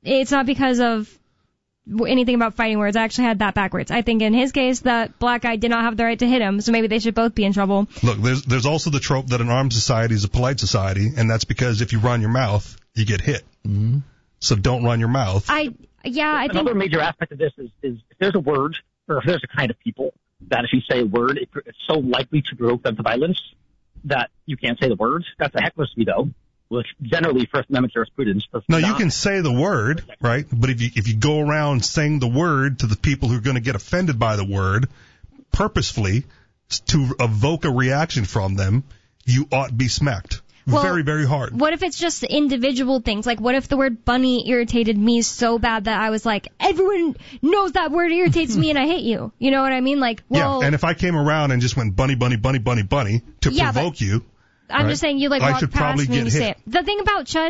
it's not because of anything about fighting words. I actually had that backwards. I think in his case, that black guy did not have the right to hit him, so maybe they should both be in trouble. Look, there's also the trope that an armed society is a polite society, and that's because if you run your mouth, you get hit. Mm-hmm. So don't run your mouth. I think another major aspect of this is if there's a word, or if there's a kind of people that if you say a word, it's so likely to provoke them to violence that you can't say the word. That's a heckler's veto, which generally First Amendment jurisprudence does not. No, you can say the word, right? But if you go around saying the word to the people who are going to get offended by the word purposefully to evoke a reaction from them, you ought to be smacked. Well, very, very hard. What if it's just individual things? Like, what if the word bunny irritated me so bad that I was like, everyone knows that word irritates me and I hate you. You know what I mean? Like, well... Yeah, and if I came around and just went bunny, bunny, bunny, bunny, bunny to provoke you... I'm just saying you like walk past me and you say it. The thing about Chud,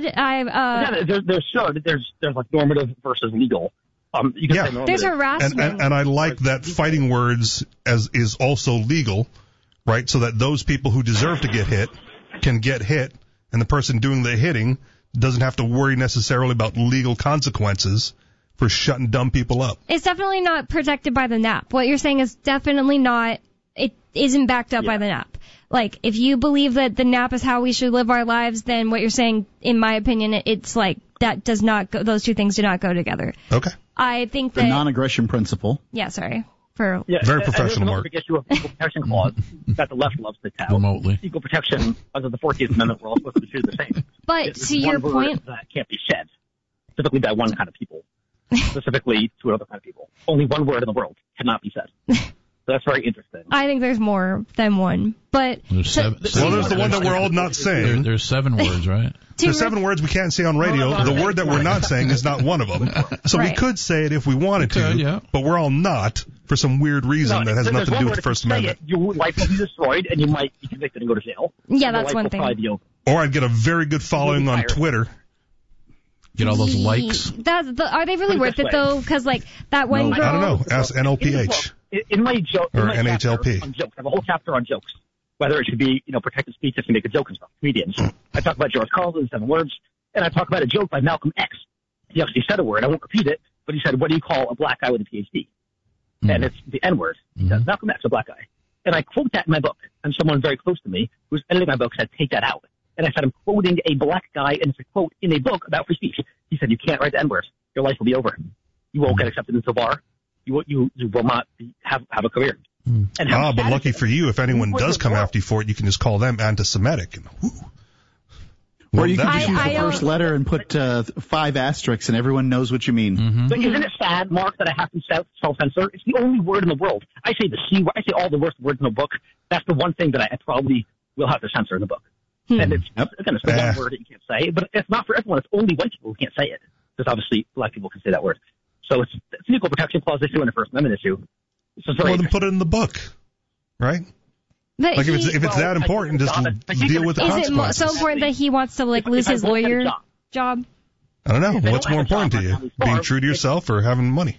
there's like normative versus legal. You can say normative. There's harassment. And I like that fighting words is also legal, right? So that those people who deserve to get hit can get hit, and the person doing the hitting doesn't have to worry necessarily about legal consequences for shutting dumb people up. It's definitely not protected by the NAP. What you're saying is definitely not, it isn't backed up by the NAP. Like, if you believe that the NAP is how we should live our lives, then what you're saying, in my opinion, it's like, that does not go, those two things do not go together. Okay. I think that... The non-aggression principle. Yeah, sorry. Very professional, Mark. There's another big issue of equal protection clause that the left loves to tout. Remotely. Equal protection under the 14th Amendment, we're all supposed to be treated the same. But to your point... that can't be said, specifically by one kind of people, specifically to another kind of people. Only one word in the world cannot be said. So that's very interesting. I think there's more than one, but... There's the one that we're all not saying. There's 7 words, right? There's 7 words we can't say on radio. The word that we're not saying is not one of them. So we could say it if we wanted to, but we're all not for some weird reason that has nothing to do with the First Amendment. Your life will be destroyed, and you might be convicted and go to jail. Yeah, that's one thing. Or I'd get a very good following on Twitter. Get all those likes. Are they really worth it, though? Because, like, that one girl... I don't know. Ask NLPH. In my joke, or NHLP. On jokes, I have a whole chapter on jokes. Whether it should be, protected speech if you make a joke and stuff. Comedians. I talk about George Carlin, 7 words, and I talk about a joke by Malcolm X. He actually said a word. I won't repeat it, but he said, "What do you call a black guy with a PhD?" And it's the N-word. He says, Malcolm X, a black guy. And I quote that in my book. And someone very close to me who's editing my book said, "Take that out." And I said, "I'm quoting a black guy, and it's a quote in a book about free speech." He said, "You can't write the N-word. Your life will be over. You won't get accepted into a bar. You will not have a career." But lucky for you, if anyone does come after you for it, you can just call them anti-Semitic. Or you can just use the first letter and put 5 asterisks, and everyone knows what you mean. Mm-hmm. But isn't it sad, Mark, that I have to self-censor? It's the only word in the world. I say the C word. I say all the worst words in the book. That's the one thing that I probably will have to censor in the book. And it's the one word that you can't say, but it's not for everyone. It's only white people who can't say it. Because obviously black people can say that word. So it's an equal protection clause issue and a First Amendment issue. So then put it in the book, right? But like if it's that important, just deal with the consequences. Is it so important that he wants to lose his lawyer job? I don't know. What's more important to you, being true to yourself or having money?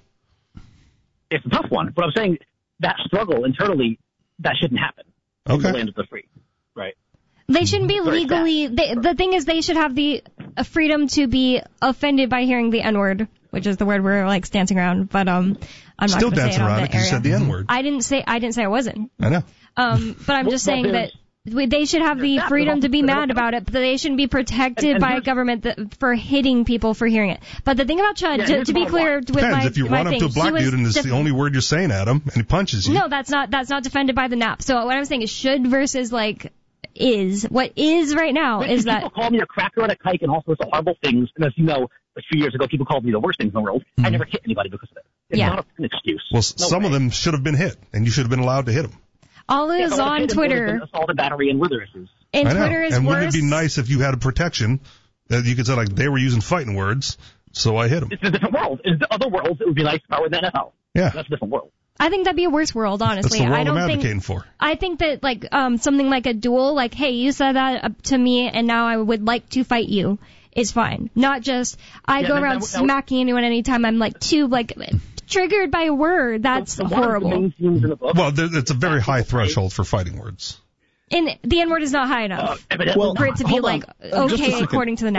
It's a tough one, but I'm saying that struggle internally, that shouldn't happen. In the land of the free, right? They shouldn't be legally. The thing is, they should have the freedom to be offended by hearing the N-word, which is the word we're like dancing around. But I'm not still dancing say it around it because you said the N-word. I didn't say I wasn't. I know. But I'm just saying that they should have the freedom to be mad about it, but they shouldn't be protected by a government for hitting people for hearing it. But the thing about Chud, to be clear with Depends. my if you run up to a black dude and it's the only word you're saying at him and he punches you. No, that's not defended by the NAP. So what I'm saying is should versus like is. What is right now is that people call me a cracker and a kike and all sorts of horrible things. And as you know, a few years ago, people called me the worst things in the world. I never hit anybody because of it. It's not an excuse. Well, some of them should have been hit, and you should have been allowed to hit them. All is on Twitter. Assault and battery and other issues. And Twitter is and worse. Wouldn't it be nice if you had a protection that you could say, like, they were using fighting words, so I hit them? It's a different world. In other worlds, it would be nice if I were in the NFL. Yeah. That's a different world. I think that'd be a worse world, honestly. That's the world I'm advocating for. I think that, like, something like a duel, like, hey, you said that to me, and now I would like to fight you, is fine. Not just, I go around smacking anyone anytime I'm, like, too, like, triggered by a word. That's horrible. Well, it's a very high threshold for fighting words. And the N-word is not high enough for it to be, like, okay according to the NAP.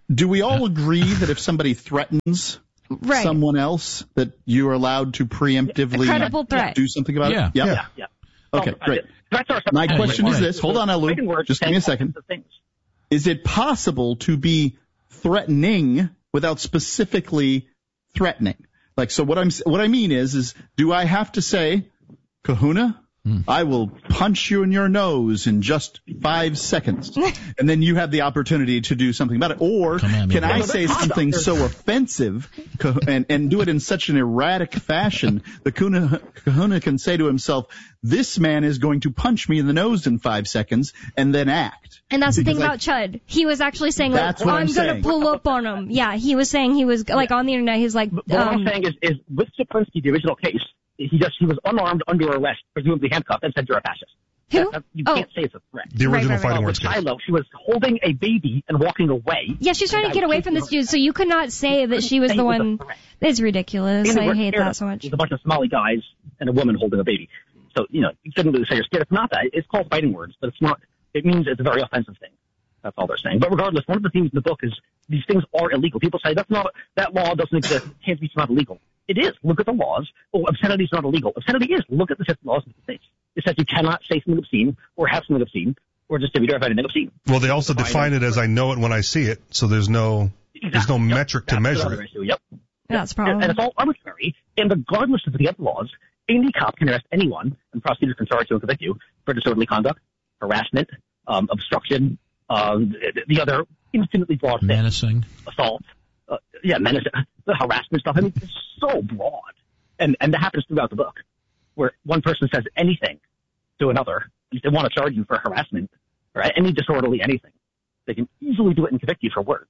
Do we all agree that if somebody threatens someone else, that you are allowed to preemptively credible threat. do something about it? Yeah. Okay, great. My question is this. Hold on, Elu. Just give me a second. Is it possible to be threatening without specifically threatening? Like, so what I mean is do I have to say, Kahuna, I will punch you in your nose in just 5 seconds, and then you have the opportunity to do something about it? Or can I say something so offensive and do it in such an erratic fashion that Kahuna can say to himself, this man is going to punch me in the nose in 5 seconds, and then act? And that's the thing about Chud. He was actually saying, like, I'm going to pull up on him. Yeah, he was saying he was, like, on the internet, he's like... But what I'm saying is with Chaplinsky, the original case, he was unarmed, under arrest, presumably handcuffed, and said you're a fascist. Who? You can't say it's a threat. The original Fighting Words case. Shiloh, she was holding a baby and walking away. Yeah, she's trying to get away from this dude, so you could not say that she was the one... It's ridiculous. I hate that so much. There's a bunch of Somali guys and a woman holding a baby. So, you couldn't really say you're scared. It's not that. It's called Fighting Words, but it's not. It means it's a very offensive thing. That's all they're saying. But regardless, one of the themes in the book is these things are illegal. People say that law doesn't exist. Hate speech is not illegal. It is. Look at the laws. Oh, obscenity is not illegal. Obscenity is. Look at the laws of the states. It says you cannot say something obscene or have something obscene or distribute or have anything obscene. Well, they also define it as I know it when I see it, so there's no metric to measure it. Yep. That's a problem. And it's all arbitrary. And regardless of the other laws, any cop can arrest anyone, and prosecutors can charge you and convict you for disorderly conduct, harassment, obstruction, the other infinitely broad things. Menacing. Assault. Menacing. The harassment stuff. I mean, it's so broad. And that happens throughout the book, where one person says anything to another. If they want to charge you for harassment or any disorderly anything, they can easily do it and convict you for words.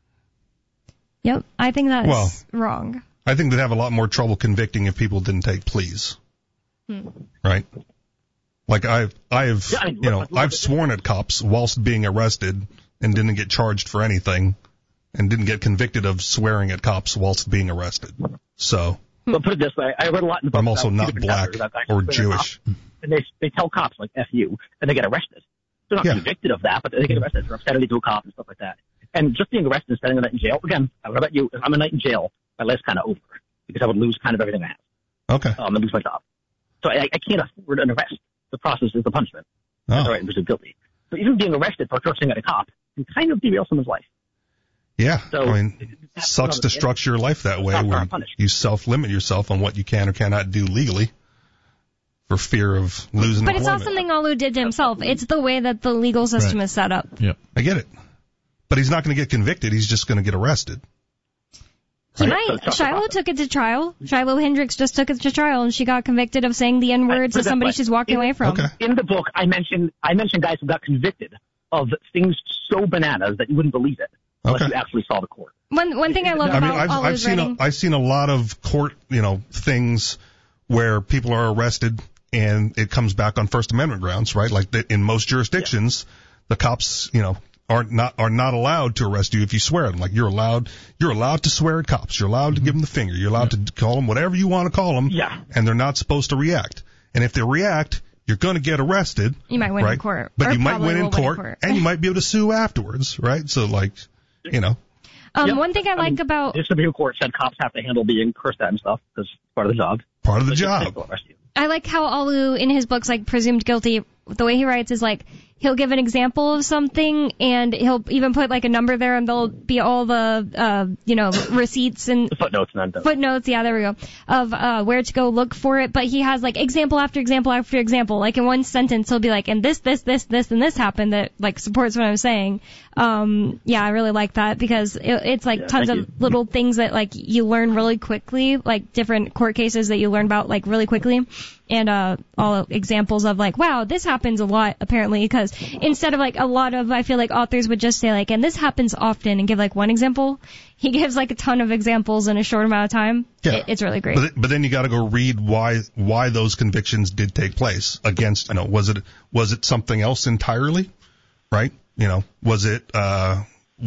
Yep, I think that's wrong. I think they'd have a lot more trouble convicting if people didn't take pleas. Right? Like I've sworn at cops whilst being arrested and didn't get charged for anything and didn't get convicted of swearing at cops whilst being arrested. So. Well, put it this way, I read a lot in the book. I'm also not black or Jewish. And they tell cops, like, F you, and they get arrested. They're not convicted of that, but they get arrested for obscenity to a cop and stuff like that. And just being arrested and spending the night in jail, again, I don't know about you, if I'm a night in jail, my life's kind of over because I would lose kind of everything I have. Okay. And lose my job. So I can't afford an arrest. The process is the punishment. That's right, and presumed guilty. So even being arrested for cursing at a cop can kind of derail someone's life. Yeah, so, I mean, sucks to structure your life that way, where you self-limit yourself on what you can or cannot do legally for fear of losing. But it's not something Olu did to himself. It's the way that the legal system is set up. Yep. I get it. But he's not going to get convicted. He's just going to get arrested. He might. Shiloh took it to trial. Shiloh Hendricks just took it to trial, and she got convicted of saying the N-word to somebody she's walking away from. Okay. In the book, I mentioned guys who got convicted of things so bananas that you wouldn't believe it unless you actually saw the court. One thing I love about Olu's writing... I've seen a lot of court, things where people are arrested and it comes back on First Amendment grounds, right? Like in most jurisdictions, the cops, are not allowed to arrest you if you swear at them. Like you're allowed to swear at cops. You're allowed to give them the finger. You're allowed to call them whatever you want to call them. Yeah. And they're not supposed to react. And if they react, you're going to get arrested. You might win in court. But you might win in court, and you might be able to sue afterwards, right? So one thing I like about the Supreme Court said cops have to handle being cursed at and stuff because it's part of the job. Part of the job. I like how Olu in his books, like presumed guilty, the way he writes is like he'll give an example of something and he'll even put like a number there and there'll be all the receipts and the footnotes, yeah, there we go, of where to go look for it. But he has like example after example after example. Like in one sentence he'll be like, and this and this happened that like supports what I'm saying. I really like that because it's like tons of little things that like you learn really quickly, like different court cases that you learn about like really quickly. And all examples of like, wow, this happens a lot apparently, because instead of like a lot of, I feel like authors would just say like, and this happens often and give like one example. He gives like a ton of examples in a short amount of time. Yeah. It's really great. But then you got to go read why those convictions did take place against. Was it something else entirely, right? Was it that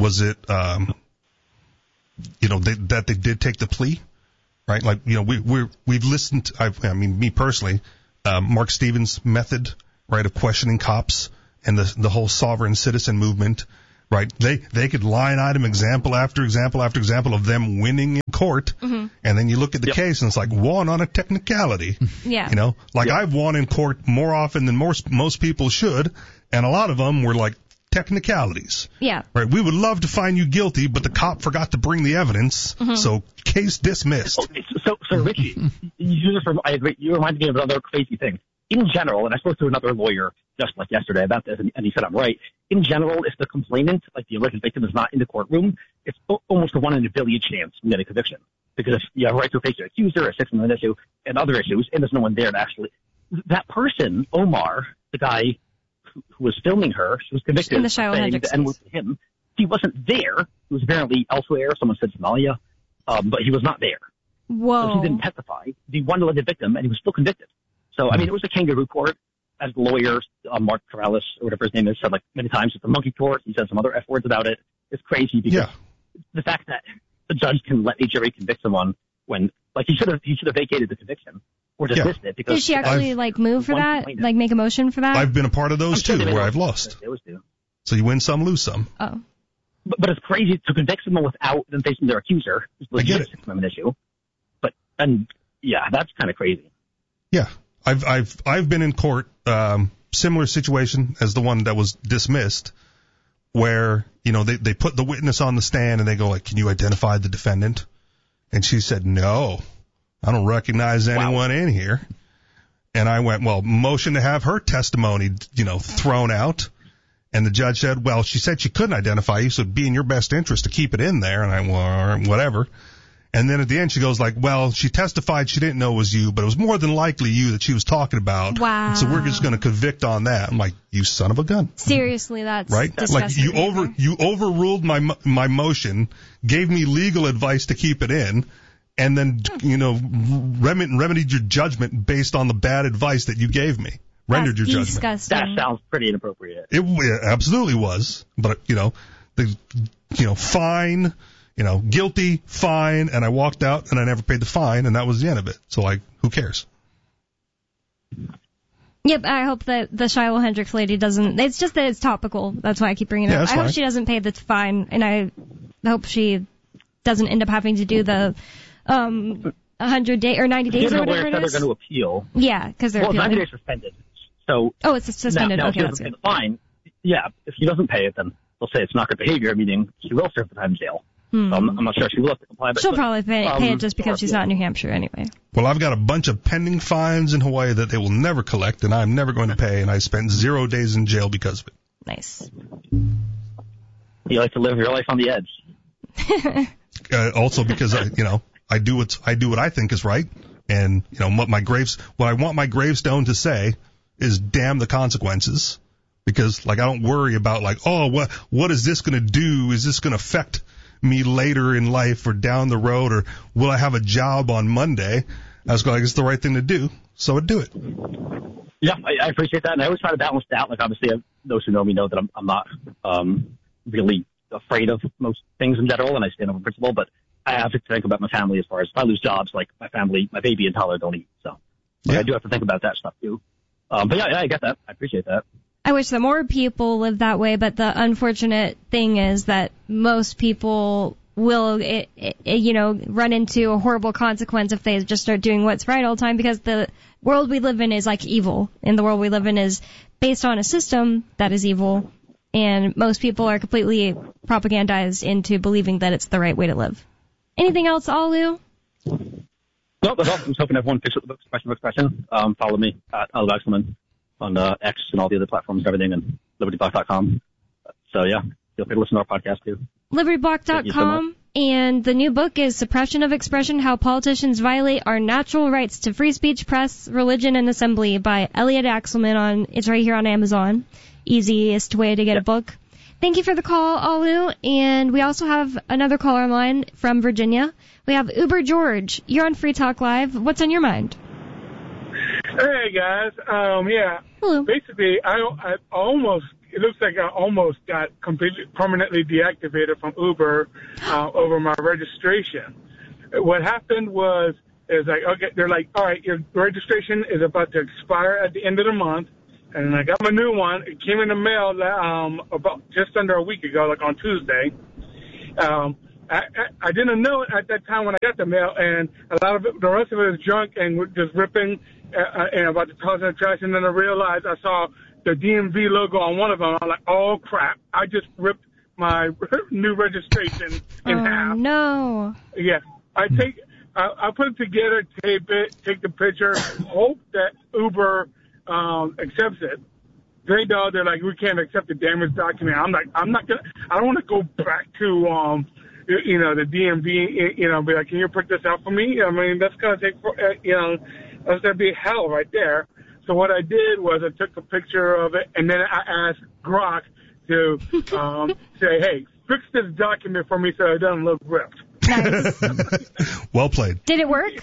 they did take the plea? Right, like we've listened. Me personally, Mark Stevens' method, right, of questioning cops and the whole sovereign citizen movement. right? They could line item example after example after example of them winning in court, and then you look at the case and it's like won on a technicality. Yeah. You know, like I've won in court more often than most people should, and a lot of them were like technicalities. Yeah. Right. We would love to find you guilty, but the cop forgot to bring the evidence, so case dismissed. Okay, so Richie, I agree. You reminded me of another crazy thing. In general, and I spoke to another lawyer just like yesterday about this, and he said I'm right. In general, if the complainant, like the alleged victim, is not in the courtroom, it's almost a 1 in a billion chance you get a conviction. Because if you have a right to face your accuser, a Sixth Amendment issue, and other issues, and there's no one there to actually... That person, Omar, the guy who was filming her, she was convicted in the of saying Hendricks the N-word to him. He wasn't there. He was apparently elsewhere. Someone said Somalia, but he was not there. Whoa. So he didn't testify. He one alleged victim, and he was still convicted. So, I mean, it was a kangaroo court, as the lawyer, Mark Corrales, or whatever his name is, said like many times. It's a monkey court. He said some other F words about it. It's crazy because the fact that the judge can let a jury convict someone when, like, he should have vacated the conviction or dismissed it. Because did she actually move for that? Like make a motion for that? I've been a part of those too, where I've lost. They always do. So you win some, lose some. Oh. But it's crazy to convict someone without them facing their accuser. I get it. Sixth Amendment issue. That's kind of crazy. Yeah. I've been in court, similar situation as the one that was dismissed, where, you know, they put the witness on the stand and they go like, can you identify the defendant? And she said, no, I don't recognize anyone in here. And I went, well, motion to have her testimony, you know, thrown out. And the judge said, well, she said she couldn't identify you, so it'd be in your best interest to keep it in there. And I went, well, whatever. And then at the end, she goes like, well, she testified she didn't know it was you, but it was more than likely you that she was talking about. Wow. So we're just going to convict on that. I'm like, you son of a gun. Seriously, that's right. disgusting. Like you overruled my motion, gave me legal advice to keep it in, and then, you know, remedied your judgment based on the bad advice that you gave me. Rendered your judgment. Disgusting. That sounds pretty inappropriate. It absolutely was. But, you know, fine. You know, guilty, fine, and I walked out and I never paid the fine, and that was the end of it. So, like, who cares? Yep, I hope that the Shiloh Hendricks lady doesn't. It's just that it's topical. That's why I keep bringing it up. I hope she doesn't pay the fine, and I hope she doesn't end up having to do the 100 day or 90 days or whatever it is. They're going to appeal. Yeah, because they're appealing. 90 days suspended. So it's suspended. Now okay, if she doesn't pay the fine, if she doesn't pay it, then they'll say it's not good behavior, meaning she will serve the time in jail. So I'm not sure she will have to comply. But she'll probably pay it just because she's not in New Hampshire anyway. Well, I've got a bunch of pending fines in Hawaii that they will never collect, and I'm never going to pay, and I spent 0 days in jail because of it. Nice. You like to live your life on the edge. Also because I do what I think is right, and you know what I want my gravestone to say is damn the consequences, because like I don't worry about like, oh, what is this going to do? Is this going to affect me later in life or down the road, or will I have a job on Monday? I was like, it's the right thing to do, so I'd do it. Yeah, I appreciate that, and I always try to balance that. Like, obviously, those who know me know that I'm not really afraid of most things in general, and I stand up for principle, but I have to think about my family as far as if I lose jobs, like my family, my baby and toddler don't eat, so I do have to think about that stuff, too. But yeah, I get that. I appreciate that. I wish that more people lived that way, but the unfortunate thing is that most people will, run into a horrible consequence if they just start doing what's right all the time, because the world we live in is like evil, and the world we live in is based on a system that is evil, and most people are completely propagandized into believing that it's the right way to live. Anything else, Alu? No, that's all. I'm just hoping everyone picks up the book, Expression. Follow me at Alu Axelman on X and all the other platforms and everything, and LibertyBlock.com. So, yeah, feel free to listen to our podcast, too. LibertyBlock.com, and the new book is Suppression of Expression, How Politicians Violate Our Natural Rights to Free Speech, Press, Religion, and Assembly by Elliot Axelman. It's right here on Amazon. Easiest way to get a book. Thank you for the call, Alu, and we also have another caller online from Virginia. We have Uber George. You're on Free Talk Live. What's on your mind? Hey, guys. Hello. Basically, it looks like I almost got completely permanently deactivated from Uber over my registration. What happened is like, okay, they're like, all right, your registration is about to expire at the end of the month, and I got my new one. It came in the mail about just under a week ago, like on Tuesday. I didn't know it at that time when I got the mail, and a lot of it, the rest of it was junk and just ripping and about to toss in the trash. And then I realized I saw the DMV logo on one of them. I'm like, oh crap! I just ripped my new registration in half. Oh no! Yeah, I put it together, tape it, take the picture, hope that Uber accepts it. They know, they're like, we can't accept the damaged document. I'm like, I don't want to go back to the DMV, be like, can you print this out for me? I mean, that's gonna take, that's gonna be hell right there. So what I did was I took a picture of it, and then I asked Grok to say, hey, fix this document for me so it doesn't look ripped. Nice. Well played. Did it work?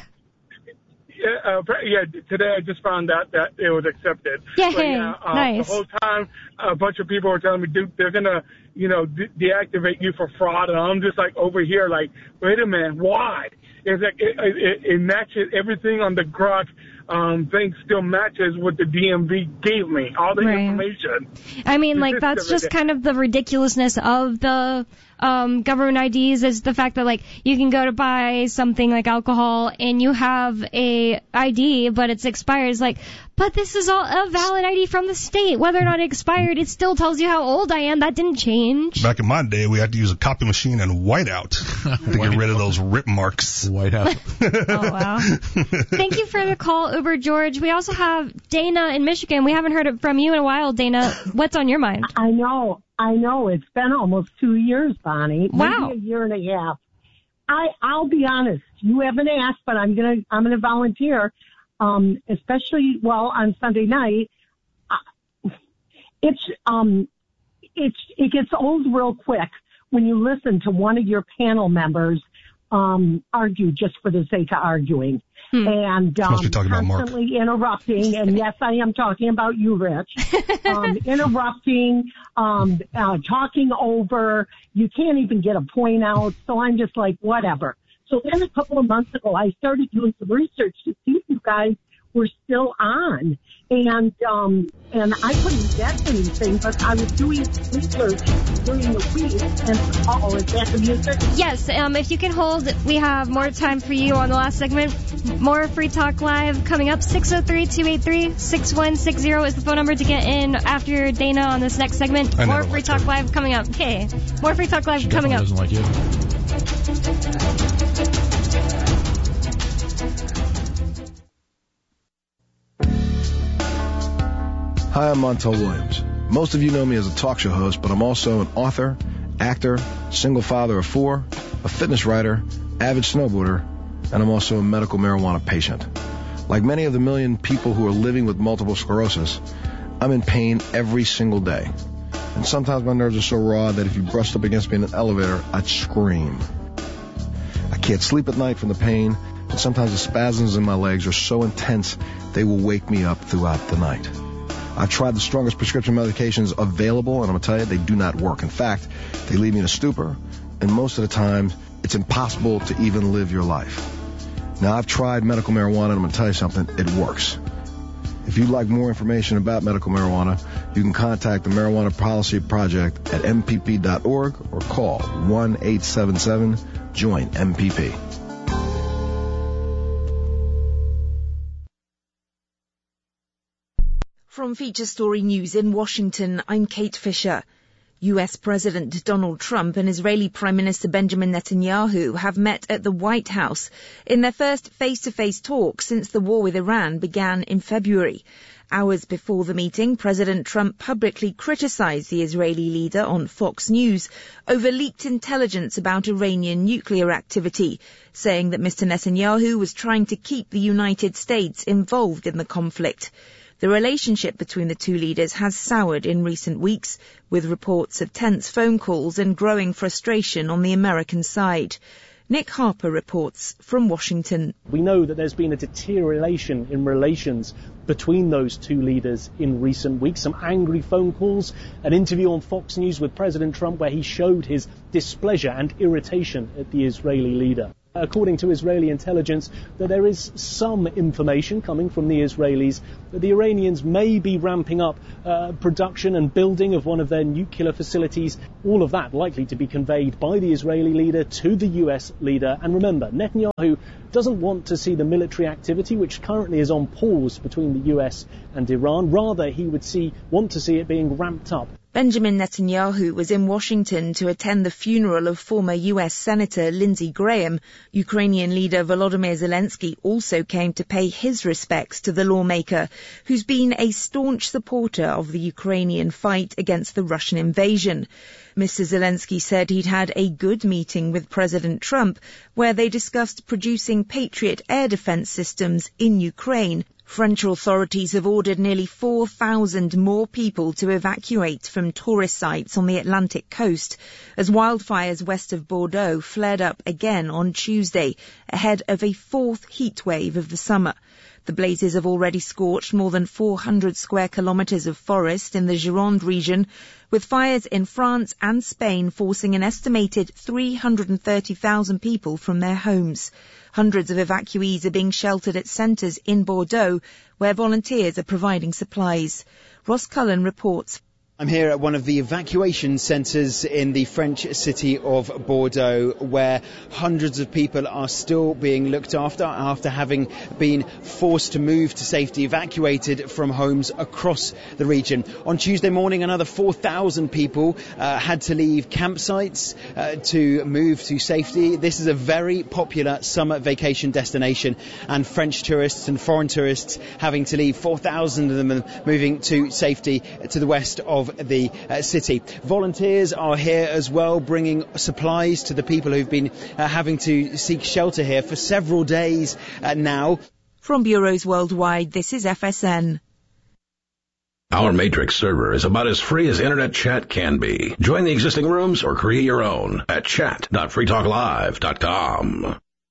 Yeah, today I just found out that it was accepted. Yay, nice. The whole time, a bunch of people were telling me, dude, they're going to, deactivate you for fraud. And I'm just like over here like, wait a minute, why? It's like it matches everything on the Grok thing still matches what the DMV gave me, all the information. I mean, like, that's just kind of the ridiculousness of the government IDs, is the fact that, like, you can go to buy something like alcohol and you have a ID, but it's expired. It's like, but this is all a valid ID from the state. Whether or not it expired, it still tells you how old I am. That didn't change. Back in my day, we had to use a copy machine and whiteout to get rid of those rip marks. Whiteout. Oh, wow. Thank you for the call, Uber George. We also have Dana in Michigan. We haven't heard it from you in a while, Dana. What's on your mind? I know. It's been almost 2 years, Bonnie. Wow. Maybe a year and a half. I'll be honest. You haven't asked, but I'm gonna volunteer. Especially on Sunday night. It gets old real quick when you listen to one of your panel members argue just for the sake of arguing. And constantly interrupting, and yes, I am talking about you, Rich. Interrupting, talking over. You can't even get a point out. So I'm just like, whatever. So then a couple of months ago, I started doing some research to see if you guys were still on. And I couldn't get anything, but I was doing research during the week. And is that the music? Yes, if you can hold, we have more time for you on the last segment. More Free Talk Live coming up. 603-283-6160 is the phone number to get in after Dana on this next segment. More Free Talk Live coming up. Okay, more Free Talk Live coming up. Doesn't like you. Hi, I'm Montel Williams. Most of you know me as a talk show host, but I'm also an author, actor, single father of 4, a fitness writer, avid snowboarder, and I'm also a medical marijuana patient. Like many of the million people who are living with multiple sclerosis, I'm in pain every single day. And sometimes my nerves are so raw that if you brushed up against me in an elevator, I'd scream. I can't sleep at night from the pain, and sometimes the spasms in my legs are so intense they will wake me up throughout the night. I've tried the strongest prescription medications available, and I'm going to tell you, they do not work. In fact, they leave me in a stupor, and most of the time, it's impossible to even live your life. Now, I've tried medical marijuana, and I'm going to tell you something, it works. If you'd like more information about medical marijuana, you can contact the Marijuana Policy Project at MPP.org or call 1-877-JOIN-MPP. From Feature Story News in Washington, I'm Kate Fisher. US President Donald Trump and Israeli Prime Minister Benjamin Netanyahu have met at the White House in their first face-to-face talk since the war with Iran began in February. Hours before the meeting, President Trump publicly criticized the Israeli leader on Fox News over leaked intelligence about Iranian nuclear activity, saying that Mr. Netanyahu was trying to keep the United States involved in the conflict. The relationship between the two leaders has soured in recent weeks, with reports of tense phone calls and growing frustration on the American side. Nick Harper reports from Washington. We know that there's been a deterioration in relations between those two leaders in recent weeks. Some angry phone calls, an interview on Fox News with President Trump where he showed his displeasure and irritation at the Israeli leader. According to Israeli intelligence, that there is some information coming from the Israelis that the Iranians may be ramping up production and building of one of their nuclear facilities. All of that likely to be conveyed by the Israeli leader to the US leader. And remember, Netanyahu doesn't want to see the military activity, which currently is on pause between the US and Iran. Rather, he would want to see it being ramped up. Benjamin Netanyahu was in Washington to attend the funeral of former U.S. Senator Lindsey Graham. Ukrainian leader Volodymyr Zelensky also came to pay his respects to the lawmaker, who's been a staunch supporter of the Ukrainian fight against the Russian invasion. Mr. Zelensky said he'd had a good meeting with President Trump, where they discussed producing Patriot air defense systems in Ukraine. French authorities have ordered nearly 4,000 more people to evacuate from tourist sites on the Atlantic coast as wildfires west of Bordeaux flared up again on Tuesday, ahead of a fourth heat wave of the summer. The blazes have already scorched more than 400 square kilometres of forest in the Gironde region, with fires in France and Spain forcing an estimated 330,000 people from their homes. Hundreds of evacuees are being sheltered at centres in Bordeaux, where volunteers are providing supplies. Ross Cullen reports. I'm here at one of the evacuation centres in the French city of Bordeaux, where hundreds of people are still being looked after having been forced to move to safety, evacuated from homes across the region. On Tuesday morning, another 4,000 people had to leave campsites to move to safety. This is a very popular summer vacation destination, and French tourists and foreign tourists having to leave, 4,000 of them moving to safety to the west of the city. Volunteers are here as well, bringing supplies to the people who've been having to seek shelter here for several days now. From bureaus worldwide, this is FSN. Our Matrix server is about as free as internet chat can be. Join the existing rooms or create your own at chat.freetalklive.com.